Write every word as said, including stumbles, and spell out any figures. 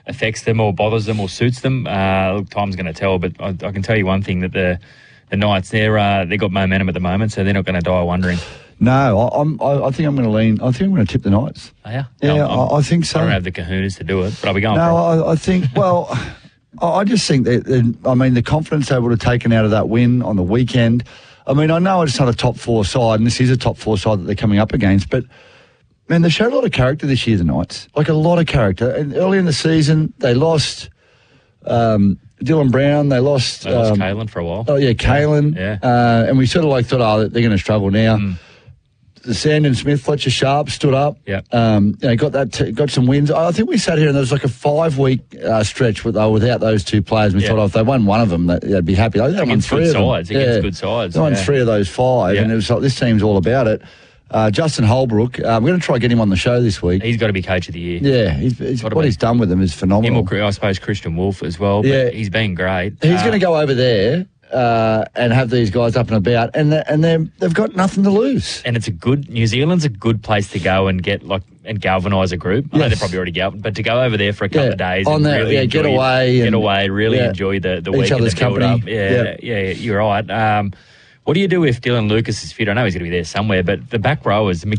affects them or bothers them or suits them. Uh, look, time's going to tell, but I, I can tell you one thing, that the the Knights, they're uh, they've got momentum at the moment, so they're not going to die wondering. No, I, I'm. I, I think I'm going to lean. I think I'm going to tip the Knights. Oh, yeah, yeah, I'm, I'm, I, I think so. I don't have the kahunas to do it, but I'll be going. No, for it. I, I think. Well, I I just think that. that I mean, the confidence they would have taken out of that win on the weekend. I mean, I know it's not a top four side, and this is a top four side that they're coming up against, but man, they showed a lot of character this year, the Knights. Like a lot of character. And early in the season, they lost. Um, Dylan Brown, they lost... They lost um, Kalen for a while. Oh, yeah, Kalen. Yeah. Uh, and we sort of like thought, oh, they're going to struggle now. Mm. The Sandon Smith, Fletcher Sharp stood up. Yeah. Um, you know, got that, t- got some wins. I think we sat here and there was like a five-week uh, stretch with, uh, without those two players. We yeah. thought, oh, if they won one of them, they, they'd be happy. They won three good of them. sides. Against yeah. good sides. They won yeah. three of those five, yeah. and it was like, this team's all about it. Uh, Justin Holbrook, uh, we're going to try to get him on the show this week. He's got to be coach of the year. Yeah, he's, he's, what be. he's done with them is phenomenal. Him or, I suppose, Christian Wolf as well, but yeah. he's been great. He's uh, going to go over there uh, and have these guys up and about, and they're, and they're, they've got nothing to lose. And it's a good, New Zealand's a good place to go and get like and galvanise a group. I yes. know they're probably already galvanized, but to go over there for a couple yeah. of days on and that, really yeah, enjoy, get away, get and, away, really yeah. enjoy the the Each week and other's the build company. up. Yeah, yeah, yeah, you're right. Um, what do you do if Dylan Lucas is fit? I know he's going to be there somewhere, but the back rowers,